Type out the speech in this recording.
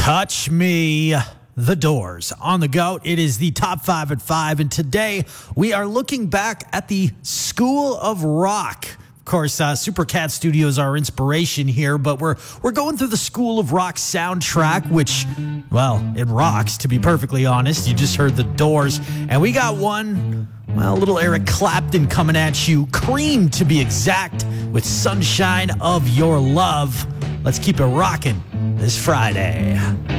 Touch Me. The Doors on the go. It is the top 5 at 5, and today we are looking back at the School of Rock. Of course, Supercat Studios are our inspiration here, but we're going through the School of Rock soundtrack, which, well, it rocks, to be perfectly honest. You just heard The Doors, and we got one, well, little Eric Clapton coming at you, Cream to be exact, with Sunshine of Your Love. Let's keep it rocking this Friday.